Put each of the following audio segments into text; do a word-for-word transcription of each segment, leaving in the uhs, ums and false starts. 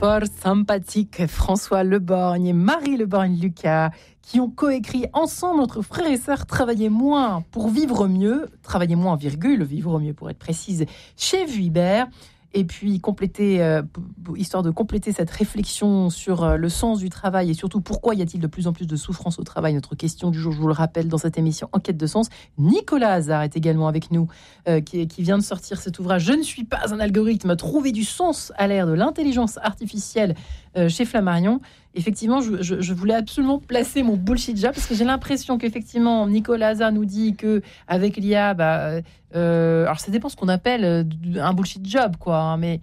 fort sympathique François Leborgne et Marie Leborgne-Lucas qui ont coécrit ensemble entre frères et sœurs Travailler moins pour vivre mieux, Travailler moins virgule, vivre mieux pour être précise, chez Vuibert. Et puis compléter, euh, histoire de compléter cette réflexion sur euh, le sens du travail et surtout pourquoi y a-t-il de plus en plus de souffrance au travail. Notre question du jour, je vous le rappelle, dans cette émission Enquête de sens. Nicolas Hazard est également avec nous, euh, qui, qui vient de sortir cet ouvrage « Je ne suis pas un algorithme, trouver du sens à l'ère de l'intelligence artificielle euh, » chez Flammarion. Effectivement, je, je, je voulais absolument placer mon bullshit job parce que j'ai l'impression qu'effectivement, Nicolas Hazard nous dit qu'avec l'I A, bah, euh, alors ça dépend ce qu'on appelle un bullshit job, quoi, hein, mais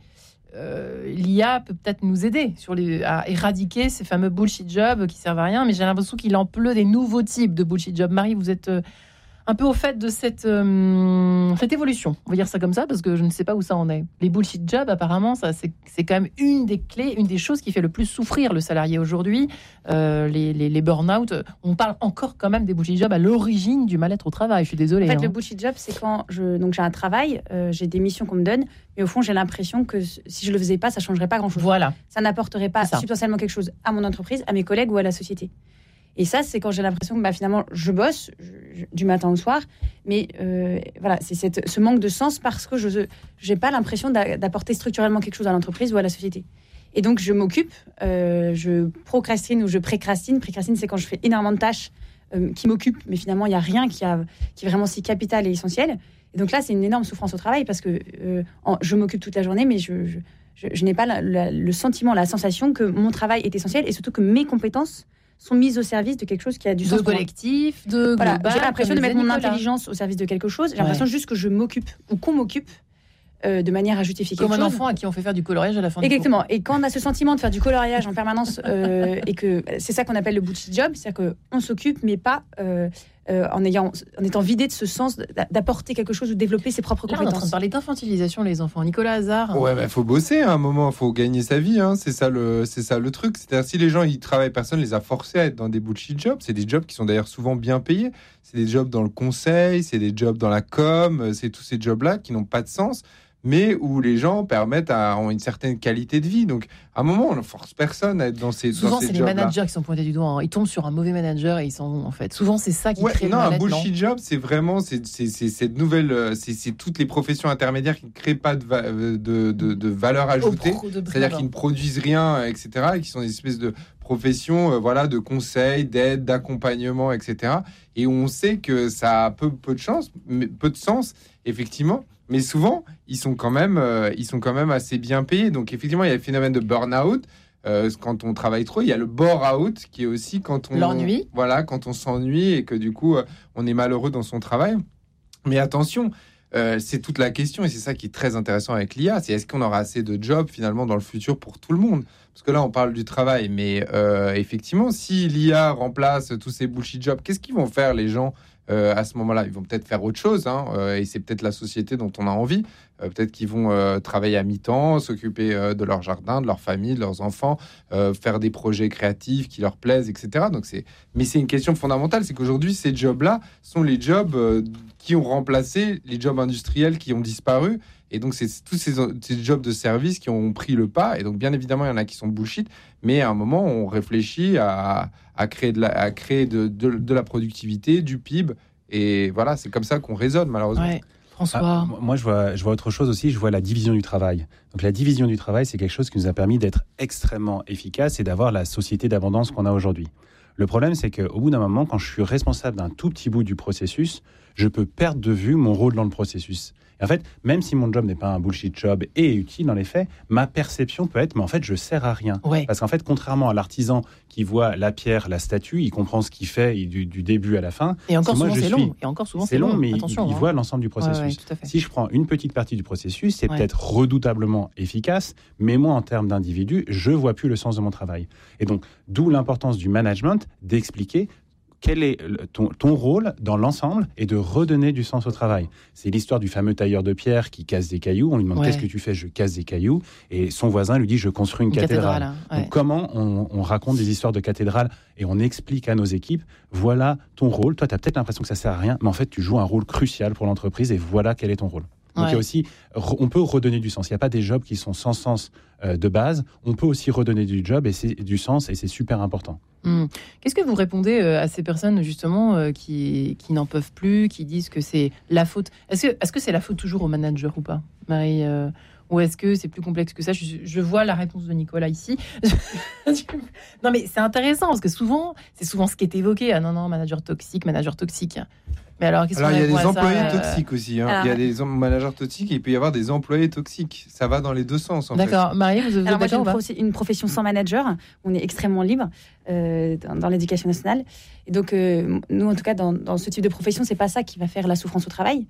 euh, l'I A peut peut-être nous aider sur les, à éradiquer ces fameux bullshit jobs qui servent à rien, mais j'ai l'impression qu'il en pleut des nouveaux types de bullshit jobs. Marie, vous êtes euh, un peu au fait de cette, euh, cette évolution, on va dire ça comme ça, parce que je ne sais pas où ça en est. Les bullshit jobs, apparemment, ça, c'est, c'est quand même une des clés, une des choses qui fait le plus souffrir le salarié aujourd'hui. Euh, les, les, les burn-out, on parle encore quand même des bullshit jobs à l'origine du mal-être au travail. Je suis désolée. En fait, hein. le bullshit job, c'est quand je, donc j'ai un travail, euh, j'ai des missions qu'on me donne, mais au fond, j'ai l'impression que si je le faisais pas, ça changerait pas grand-chose. Voilà. Ça n'apporterait pas substantiellement quelque chose à mon entreprise, à mes collègues ou à la société. Et ça, c'est quand j'ai l'impression que bah, finalement, je bosse je, je, du matin au soir, mais euh, voilà, c'est cette, ce manque de sens parce que je n'ai pas l'impression d'a, d'apporter structurellement quelque chose à l'entreprise ou à la société. Et donc, je m'occupe, euh, je procrastine ou je précrastine. Précrastine, c'est quand je fais énormément de tâches euh, qui m'occupent, mais finalement, il n'y a rien qui, a, qui est vraiment si capital et essentiel. Et donc là, c'est une énorme souffrance au travail parce que euh, en, je m'occupe toute la journée, mais je, je, je, je n'ai pas la, la, le sentiment, la sensation que mon travail est essentiel et surtout que mes compétences sont mises au service de quelque chose qui a du sens. De collectif, de voilà, global. J'ai l'impression de mettre mon Nicolas. intelligence au service de quelque chose. J'ai l'impression Ouais. juste que je m'occupe ou qu'on m'occupe euh, de manière à justifier quelque Comme chose. un enfant à qui on fait faire du coloriage à la fin Exactement. du cours. Et quand on a ce sentiment de faire du coloriage en permanence euh, et que c'est ça qu'on appelle le bullshit job, c'est-à-dire qu'on s'occupe mais pas euh, euh, en, ayant, en étant vidé de ce sens d'apporter quelque chose ou de développer ses propres Là, on est en compétences. train de parler d'infantilisation, les enfants. Nicolas Hazard. Ouais, mais bah, faut bosser à un moment, faut gagner sa vie, hein. C'est ça le, c'est ça le truc. C'est-à-dire si les gens ils travaillent, personne les a forcés à être dans des bullshit jobs. C'est des jobs qui sont d'ailleurs souvent bien payés. C'est des jobs dans le conseil, c'est des jobs dans la com, c'est tous ces jobs-là qui n'ont pas de sens, mais où les gens permettent à, ont une certaine qualité de vie. Donc, à un moment, on ne force personne à être dans ces, Souvent, dans ces c'est les jobs-là. managers qui sont pointés du doigt. Hein. Ils tombent sur un mauvais manager et ils s'en vont, en fait. Souvent, c'est ça qui Ouais, crée non, le un mal-être, bullshit non job, c'est vraiment c'est, c'est, c'est cette nouvelle, euh, c'est, c'est toutes les professions intermédiaires qui ne créent pas de, va- de, de, de valeur ajoutée, Au pro de c'est-à-dire brûle. qui ne produisent rien, et cetera, et qui sont des espèces de professions, euh, voilà, de conseil, d'aide, d'accompagnement, et cetera. Et on sait que ça a peu, peu de chance, mais peu de sens, effectivement. Mais souvent, ils sont quand même, euh, ils sont quand même assez bien payés. Donc, effectivement, il y a le phénomène de burn-out. Euh, quand on travaille trop, il y a le bore-out qui est aussi quand on... L'ennui. Voilà, quand on s'ennuie et que du coup, euh, on est malheureux dans son travail. Mais attention, euh, c'est toute la question et c'est ça qui est très intéressant avec l'I A. C'est est-ce qu'on aura assez de jobs finalement dans le futur pour tout le monde ? Parce que là, on parle du travail. Mais euh, effectivement, si l'I A remplace tous ces bullshit jobs, qu'est-ce qu'ils vont faire les gens Euh, à ce moment-là, ils vont peut-être faire autre chose, hein, euh, et c'est peut-être la société dont on a envie. Euh, peut-être qu'ils vont euh, travailler à mi-temps, s'occuper euh, de leur jardin, de leur famille, de leurs enfants, euh, faire des projets créatifs qui leur plaisent, et cetera. Donc c'est, mais c'est une question fondamentale, c'est qu'aujourd'hui ces jobs-là sont les jobs euh, qui ont remplacé les jobs industriels qui ont disparu. Et donc, c'est tous ces, ces jobs de service qui ont pris le pas. Et donc, bien évidemment, il y en a qui sont bullshit. Mais à un moment, on réfléchit à, à créer, de la, à créer de, de, de la productivité, du P I B. Et voilà, c'est comme ça qu'on raisonne, malheureusement. Ouais. François. Ah, moi, je vois, je vois autre chose aussi. Je vois la division du travail. Donc, la division du travail, c'est quelque chose qui nous a permis d'être extrêmement efficace et d'avoir la société d'abondance qu'on a aujourd'hui. Le problème, c'est qu'au bout d'un moment, quand je suis responsable d'un tout petit bout du processus, je peux perdre de vue mon rôle dans le processus. Et en fait, même si mon job n'est pas un bullshit job et est utile dans les faits, ma perception peut être, mais en fait, je sers à rien. Ouais. Parce qu'en fait, contrairement à l'artisan qui voit la pierre, la statue, il comprend ce qu'il fait du, du début à la fin. Et encore Si moi, souvent, je c'est suis- long. Et encore souvent, C'est c'est long, long. mais Attention, il, il hein. voit l'ensemble du processus. Ouais, ouais, tout à fait. Si je prends une petite partie du processus, c'est Ouais. peut-être redoutablement efficace, mais moi, en termes d'individu, je vois plus le sens de mon travail. Et donc, d'où l'importance du management d'expliquer quel est le- ton, ton rôle dans l'ensemble et de redonner du sens au travail. C'est l'histoire du fameux tailleur de pierre qui casse des cailloux. On lui demande Ouais. qu'est-ce que tu fais ? Je casse des cailloux. Et son voisin lui dit je construis une, Une cathédrale. cathédrale, hein, ouais. Donc comment on, on raconte des histoires de cathédrales et on explique à nos équipes voilà ton rôle. Toi, tu as peut-être l'impression que ça sert à rien, mais en fait, tu joues un rôle crucial pour l'entreprise et voilà quel est ton rôle. Donc Ouais. il y a aussi, on peut redonner du sens. Il n'y a pas des jobs qui sont sans sens euh, de base. On peut aussi redonner du job et c'est du sens et c'est super important. Hmm. Qu'est-ce que vous répondez euh, à ces personnes justement euh, qui, qui n'en peuvent plus, qui disent que c'est la faute? Est-ce que est-ce que c'est la faute toujours au manager ou pas, Marie, euh, ou est-ce que c'est plus complexe que ça? je, je vois la réponse de Nicolas ici. Non mais c'est intéressant parce que souvent c'est souvent ce qui est évoqué. Ah non non, manager toxique, manager toxique. Mais alors qu'est-ce Alors, qu'on il y a répond des à ça, employés euh, toxiques aussi. Hein. alors- Il y a des em- managers toxiques et il peut y avoir des employés toxiques. Ça va dans les deux sens, en fait. D'accord, Marie, vous, vous êtes Alors moi, j'ai d'accord une, ou pas? prof- une profession sans manager. On est extrêmement libre euh, dans, dans l'éducation nationale. Et donc, euh, nous, en tout cas, dans, dans ce type de profession, c'est pas ça qui va faire la souffrance au travail.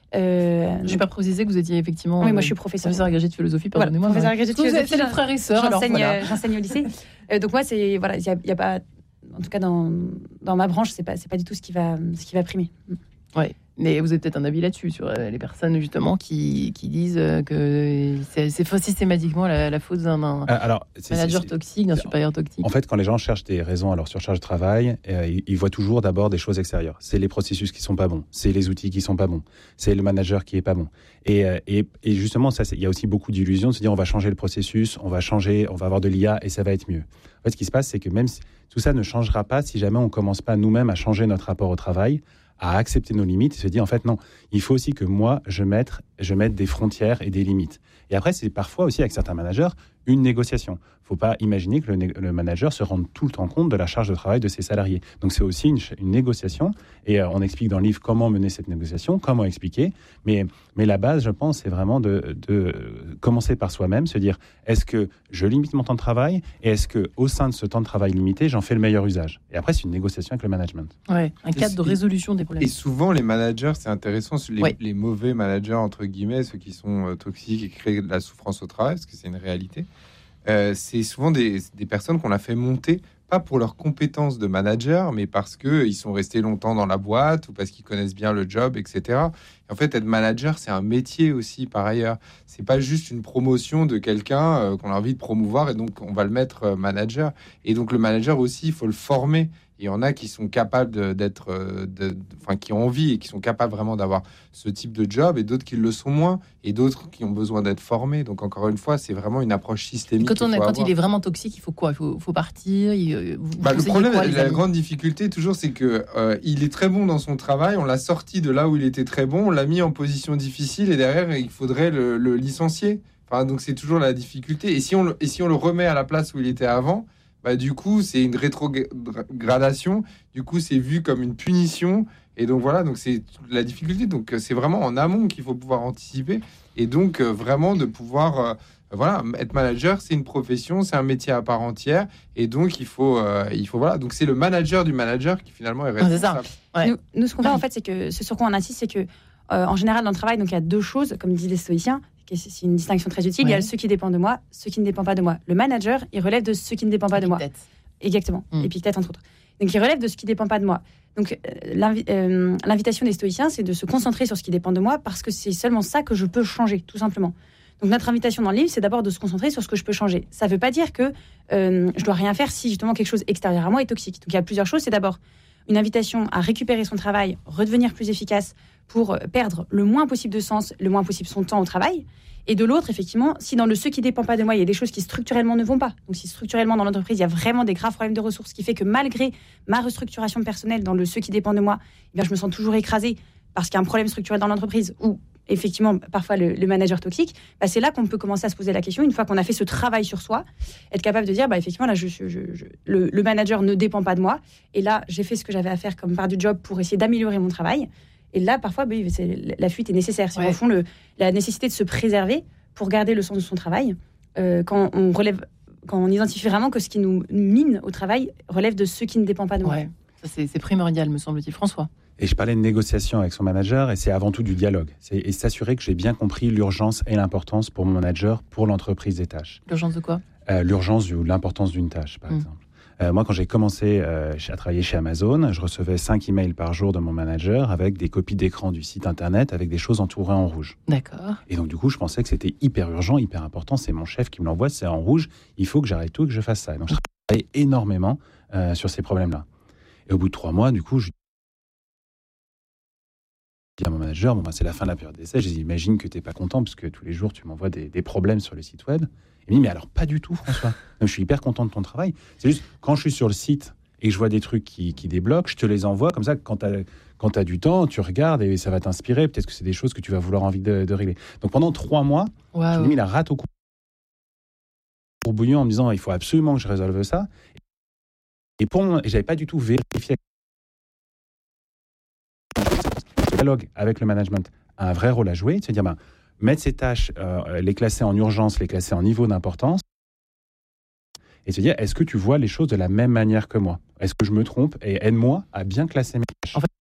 Euh, Je n'ai pas précisé que vous étiez effectivement. Oui, moi, euh, je suis professeure. professeur agrégé de philosophie. Voilà, Pardonnez-moi. professeur Marie. agrégé de Vous êtes- philosophie, C'est le j'en- frère et sœur. Alors J'enseigne voilà. euh, j'enseigne au lycée. Euh, donc moi, c'est voilà, il y, a- il y a pas, en tout cas dans, dans ma branche, c'est pas c'est pas du tout ce qui va ce qui va primer. Ouais. Mais vous avez peut-être un avis là-dessus, sur euh, les personnes justement qui, qui disent euh, que c'est c'est systématiquement la, la faute d'un d'un Euh, Alors, c'est- manager c'est- toxique, d'un c'est- supérieur toxique. En fait, quand les gens cherchent des raisons à leur surcharge de travail, euh, ils, ils voient toujours d'abord des choses extérieures. C'est les processus qui sont pas bons, c'est les outils qui sont pas bons, c'est le manager qui est pas bon. Et, euh, et, et justement, ça, c'est- il y a aussi beaucoup d'illusions de se dire on va changer le processus, on va changer, on va avoir de l'I A et ça va être mieux. En fait, ce qui se passe, c'est que même si, tout ça ne changera pas si jamais on commence pas nous-mêmes à changer notre rapport au travail, à accepter nos limites et se dire en fait non, il faut aussi que moi je mette, je mette des frontières et des limites. Et après, c'est parfois aussi avec certains managers une négociation. Il ne faut pas imaginer que le, né- le manager se rende tout le temps compte de la charge de travail de ses salariés. Donc c'est aussi une, ch- une négociation et euh, on explique dans le livre comment mener cette négociation, comment expliquer. Mais, mais la base, je pense, c'est vraiment de, de commencer par soi-même, se dire est-ce que je limite mon temps de travail et est-ce qu'au sein de ce temps de travail limité, j'en fais le meilleur usage. Et après, c'est une négociation avec le management. Ouais, un cadre de Et- résolution des problèmes. Et souvent, les managers, c'est intéressant, les, Ouais. les mauvais managers, entre guillemets, ceux qui sont euh, toxiques et qui créent de la souffrance au travail, parce que c'est une réalité, euh, c'est souvent des, des personnes qu'on a fait monter, pas pour leurs compétences de manager, mais parce qu'ils sont restés longtemps dans la boîte ou parce qu'ils connaissent bien le job, et cetera. Et en fait, être manager, c'est un métier aussi, par ailleurs. C'est pas juste une promotion de quelqu'un euh, qu'on a envie de promouvoir et donc on va le mettre euh, manager. Et donc, le manager aussi, il faut le former. Il y en a qui sont capables de- d'être, euh, de- de- enfin, qui ont envie et qui sont capables vraiment d'avoir ce type de job, et d'autres qui le sont moins, et d'autres qui ont besoin d'être formés. Donc, encore une fois, c'est vraiment une approche systémique. Quand, on qu'il est, faut quand avoir. il est vraiment toxique, il faut quoi? Il faut, faut partir. Il, euh, vous Bah, le conseillez problème, quoi, les la amis grande difficulté, toujours, c'est que euh, il est très bon dans son travail. On l'a sorti de là où il était très bon, on l'a mis en position difficile, et derrière, il faudrait le, le licencier. Enfin, donc, c'est toujours la difficulté. Et si on le, et si on le remet à la place où il était avant, bah, du coup, c'est une rétrogradation. Du coup, c'est vu comme une punition. Et donc, voilà, donc c'est la difficulté. Donc, euh, c'est vraiment en amont qu'il faut pouvoir anticiper. Et donc, euh, vraiment, de pouvoir. Euh, voilà, être manager, c'est une profession, c'est un métier à part entière. Et donc, il faut. Euh, il faut voilà. Donc, c'est le manager du manager qui, finalement, est c'est ça. responsable. Ouais. Nous, nous, ce qu'on fait en fait, c'est que ce sur quoi on insiste, c'est que euh, en général dans le travail, donc il y a deux choses, comme disent les stoïciens. que C'est c'est une distinction très utile. Il y a Ouais. ce qui dépend de moi, ce qui ne dépend pas de moi. Le manager, il relève de ce qui ne dépend pas de moi. Peut-être. Exactement. Mm. Épictète, entre autres. Donc, il relève de ce qui ne dépend pas de moi. Donc, euh, l'invi- euh, l'invitation des stoïciens, c'est de se concentrer sur ce qui dépend de moi parce que c'est seulement ça que je peux changer, tout simplement. Donc, notre invitation dans le livre, c'est d'abord de se concentrer sur ce que je peux changer. Ça ne veut pas dire que euh, je dois rien faire si, justement, quelque chose extérieur à moi est toxique. Donc, il y a plusieurs choses. C'est d'abord une invitation à récupérer son travail, redevenir plus efficace pour perdre le moins possible de sens, le moins possible son temps au travail. Et de l'autre, effectivement, si dans le ce qui ne dépend pas de moi, il y a des choses qui structurellement ne vont pas. Donc si structurellement dans l'entreprise, il y a vraiment des graves problèmes de ressources, ce qui fait que malgré ma restructuration personnelle dans le ce qui dépend de moi, eh bien, je me sens toujours écrasée parce qu'il y a un problème structurel dans l'entreprise ou effectivement parfois le, le manager toxique, bah, c'est là qu'on peut commencer à se poser la question, une fois qu'on a fait ce travail sur soi, être capable de dire, bah, effectivement, là, je, je, je, je- le, le manager ne dépend pas de moi. Et là, j'ai fait ce que j'avais à faire comme part du job pour essayer d'améliorer mon travail. Et là, parfois, bah, oui, c'est- la fuite est nécessaire. C'est Ouais. au fond le, la nécessité de se préserver pour garder le sens de son travail. Euh, quand on relève, quand on identifie vraiment que ce qui nous mine au travail relève de ce qui ne dépend pas de moi. Ouais. Ça, c'est c'est primordial, me semble-t-il. François. Et je parlais de négociation avec son manager, et c'est avant tout du dialogue. C'est et s'assurer que j'ai bien compris l'urgence et l'importance pour mon manager, pour l'entreprise des tâches. L'urgence de quoi? Euh, l'urgence ou l'importance d'une tâche, par Mm. exemple. Euh, moi, quand j'ai commencé euh, à travailler chez Amazon, je recevais cinq emails par jour de mon manager avec des copies d'écran du site internet avec des choses entourées en rouge. D'accord. Et donc, du coup, je pensais que c'était hyper urgent, hyper important. C'est mon chef qui me l'envoie, c'est en rouge. Il faut que j'arrête tout et que je fasse ça. Et donc, je travaillais énormément euh, sur ces problèmes-là. Et au bout de trois mois, du coup, je dis à mon manager, bon, ben, c'est la fin de la période d'essai. Je dis, imagine que tu n'es pas content parce que tous les jours, tu m'envoies des, des problèmes sur le site web. Il me dit, mais alors pas du tout, François. Je suis hyper content de ton travail. C'est juste, quand je suis sur le site et que je vois des trucs qui, qui débloquent, je te les envoie. Comme ça, quand tu as quand tu as du temps, tu regardes et ça va t'inspirer. Peut-être que c'est des choses que tu vas vouloir envie de, de régler. Donc pendant trois mois, wow. j'ai mis la rate au courbouillon en me disant, il faut absolument que je résolve ça. Et pour moi, j'avais pas du tout vérifié. Le dialogue avec le management a un vrai rôle à jouer, de se dire, ben, mettre ces tâches, euh, les classer en urgence, les classer en niveau d'importance, et se dire, est-ce que tu vois les choses de la même manière que moi ? Est-ce que je me trompe ? Et aide-moi à bien classer mes tâches. En fait,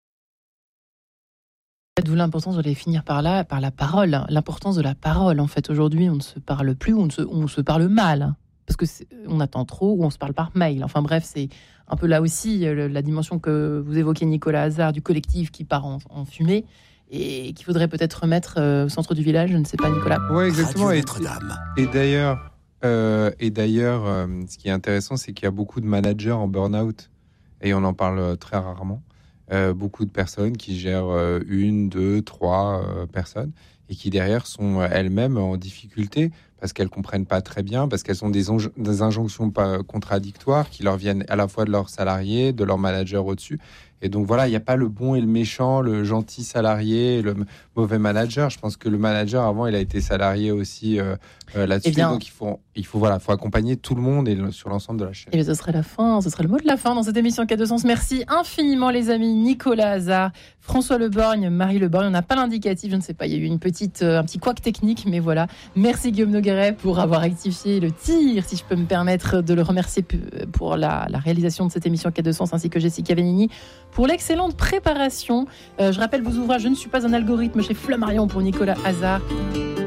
d'où l'importance de les finir par là, par la parole. L'importance de la parole. En fait, aujourd'hui, on ne se parle plus, on, ne se, on se parle mal. Parce qu'on attend trop ou on se parle par mail. Enfin bref, c'est un peu là aussi le, la dimension que vous évoquez, Nicolas Hazard, du collectif qui part en, en fumée et qu'il faudrait peut-être remettre euh, au centre du village, je ne sais pas, Nicolas. Oui, exactement. Et, et d'ailleurs, euh, et d'ailleurs euh, ce qui est intéressant, c'est qu'il y a beaucoup de managers en burn-out et on en parle très rarement. Euh, beaucoup de personnes qui gèrent euh, une, deux, trois euh, personnes et qui derrière sont elles-mêmes en difficulté parce qu'elles comprennent pas très bien, parce qu'elles ont des, onge- des injonctions pas contradictoires qui leur viennent à la fois de leurs salariés, de leur manager au-dessus. Et donc voilà, il n'y a pas le bon et le méchant, le gentil salarié, le m- mauvais manager. Je pense que le manager, avant, il a été salarié aussi euh, euh, là-dessus. Eh bien, donc il faut, il faut, voilà, faut accompagner tout le monde et le, sur l'ensemble de la chaîne. Et bien, ce serait la fin, ce serait le mot de la fin dans cette émission Quai de Sens. Merci infiniment, les amis. Nicolas Hazard, François Le Borgne, Marie Le Borgne. On n'a pas l'indicatif, je ne sais pas, il y a eu une petite, euh, un petit couac technique, mais voilà. Merci Guillaume Nogueret pour avoir rectifié le tir, si je peux me permettre de le remercier pour la, la réalisation de cette émission Quai de Sens, ainsi que Jessica Venini pour l'excellente préparation. Euh, je rappelle vos ouvrages, Je ne suis pas un algorithme chez Flammarion pour Nicolas Hazard.